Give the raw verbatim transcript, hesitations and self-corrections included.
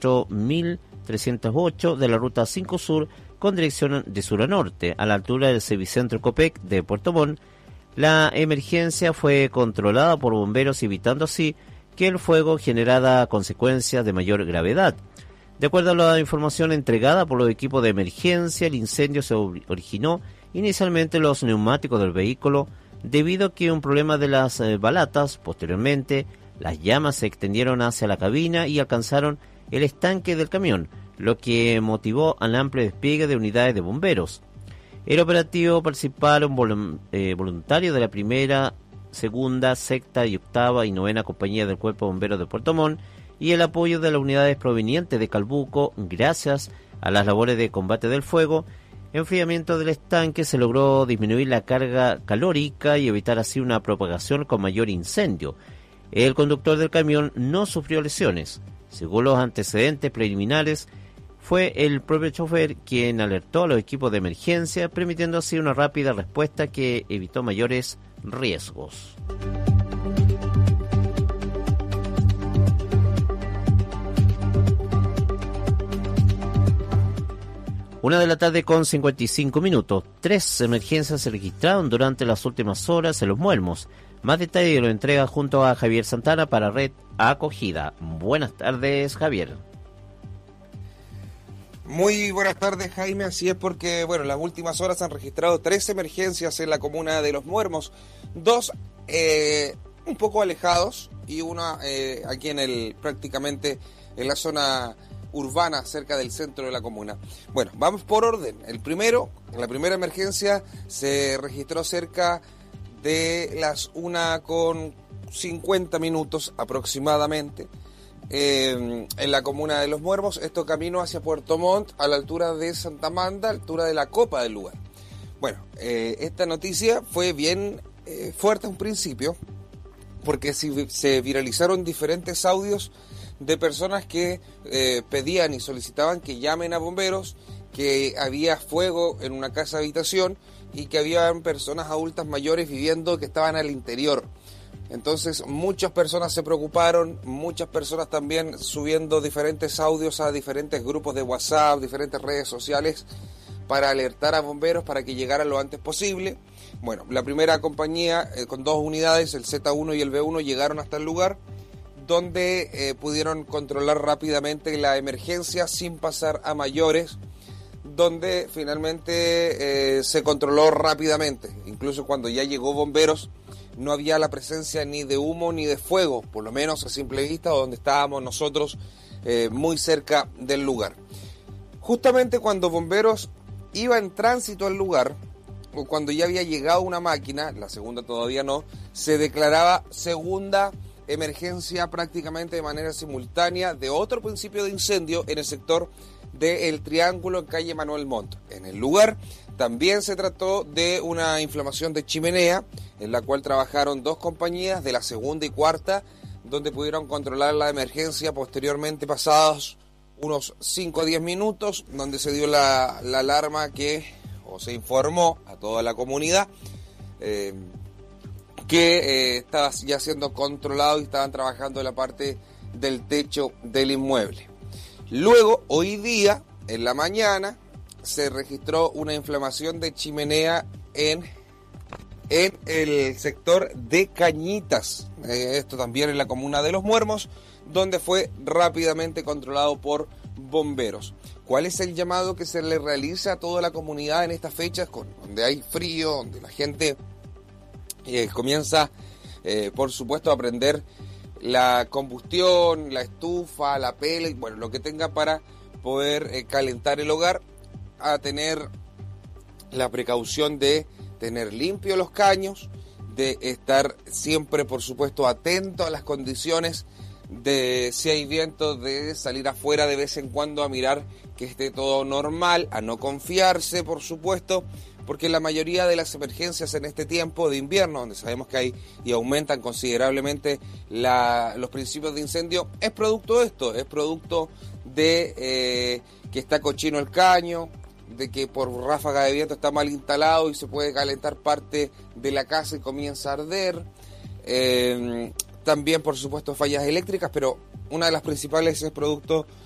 kilómetro mil trescientos ocho de la ruta cinco Sur con dirección de sur a norte, a la altura del Servicentro Copec de Puerto Montt. La emergencia fue controlada por bomberos, evitando así que el fuego generara consecuencias de mayor gravedad. De acuerdo a la información entregada por los equipos de emergencia, el incendio se originó inicialmente en los neumáticos del vehículo debido a que un problema de las eh, balatas. Posteriormente, las llamas se extendieron hacia la cabina y alcanzaron el estanque del camión, lo que motivó al amplio despliegue de unidades de bomberos. El operativo participaron volum- eh, voluntarios de la primera, segunda, sexta y octava y novena compañía del Cuerpo de Bomberos de Puerto Montt y el apoyo de las unidades provenientes de Calbuco. Gracias a las labores de combate del fuego, enfriamiento del estanque, se logró disminuir la carga calórica y evitar así una propagación con mayor incendio. El conductor del camión no sufrió lesiones. Según los antecedentes preliminares, fue el propio chofer quien alertó a los equipos de emergencia, permitiendo así una rápida respuesta que evitó mayores riesgos. Una de la tarde con cincuenta y cinco minutos. Tres emergencias se registraron durante las últimas horas en Los Muermos. Más detalle lo entrega junto a Javier Santana para Red Acogida. Buenas tardes, Javier. Muy buenas tardes, Jaime. Así es, porque bueno, en las últimas horas han registrado tres emergencias en la comuna de Los Muermos. Dos eh, un poco alejados y una eh, aquí en el prácticamente en la zona urbana, cerca del centro de la comuna. Bueno, vamos por orden. El primero, en la primera emergencia se registró cerca de las una con cincuenta minutos aproximadamente, eh, en la comuna de Los Muermos, esto camino hacia Puerto Montt, a la altura de Santa Amanda, altura de la copa del lugar. Bueno, eh, esta noticia fue bien eh, fuerte a un principio, porque se, se viralizaron diferentes audios de personas que eh, pedían y solicitaban que llamen a bomberos, que había fuego en una casa habitación y que había personas adultas mayores viviendo que estaban al interior. Entonces muchas personas se preocuparon, muchas personas también subiendo diferentes audios a diferentes grupos de WhatsApp, diferentes redes sociales para alertar a bomberos para que llegaran lo antes posible. Bueno, la primera compañía eh, con dos unidades, el Z uno y el B uno, llegaron hasta el lugar, donde eh, pudieron controlar rápidamente la emergencia sin pasar a mayores, donde finalmente eh, se controló rápidamente. Incluso cuando ya llegó bomberos, no había la presencia ni de humo ni de fuego, por lo menos a simple vista, donde estábamos nosotros eh, muy cerca del lugar. Justamente cuando bomberos iba en tránsito al lugar, o cuando ya había llegado una máquina, la segunda todavía no, se declaraba segunda emergencia prácticamente de manera simultánea de otro principio de incendio en el sector del Triángulo en calle Manuel Montt. En el lugar también se trató de una inflamación de chimenea, en la cual trabajaron dos compañías de la segunda y cuarta, donde pudieron controlar la emergencia posteriormente, pasados unos cinco a diez minutos, donde se dio la, la alarma que, o se informó a toda la comunidad, eh, que eh, estaba ya siendo controlado y estaban trabajando en la parte del techo del inmueble. Luego, hoy día, en la mañana, se registró una inflamación de chimenea en, en el sector de Cañitas, eh, esto también en la comuna de Los Muermos, donde fue rápidamente controlado por bomberos. ¿Cuál es el llamado que se le realiza a toda la comunidad en estas fechas, con, donde hay frío, donde la gente eh, comienza, eh, por supuesto, a prender la combustión, la estufa, la pellet, bueno, lo que tenga para poder eh, calentar el hogar, a tener la precaución de tener limpios los caños, de estar siempre, por supuesto, atento a las condiciones, de si hay viento, de salir afuera de vez en cuando a mirar que esté todo normal, a no confiarse, por supuesto, porque la mayoría de las emergencias en este tiempo de invierno, donde sabemos que hay y aumentan considerablemente la, los principios de incendio, es producto de esto, es producto de eh, que está cochino el caño, de que por ráfaga de viento está mal instalado y se puede calentar parte de la casa y comienza a arder. Eh, también, por supuesto, fallas eléctricas, pero una de las principales es producto